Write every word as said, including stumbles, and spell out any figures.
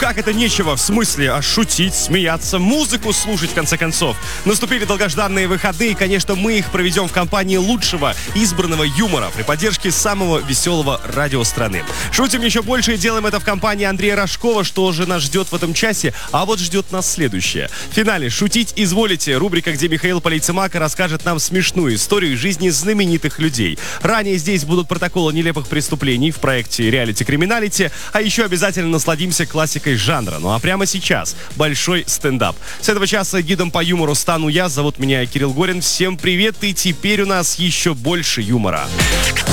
Делать это нечего, в смысле, а шутить, смеяться, музыку слушать, в конце концов. Наступили долгожданные выходные, и, конечно, мы их проведем в компании лучшего избранного юмора при поддержке самого веселого радио страны. Шутим еще больше и делаем это в компании Андрея Рожкова. Что же нас ждет в этом часе? А вот ждет нас следующее. В финале «Шутить изволите» — рубрика, где Михаил Полейцемака расскажет нам смешную историю жизни знаменитых людей. Ранее здесь будут протоколы нелепых преступлений в проекте «Реалити Криминалити», а еще обязательно насладимся классикой жанра. Ну а прямо сейчас большой стендап. С этого часа гидом по юмору стану я. Зовут меня Кирилл Горин. Всем привет, и теперь у нас еще больше юмора.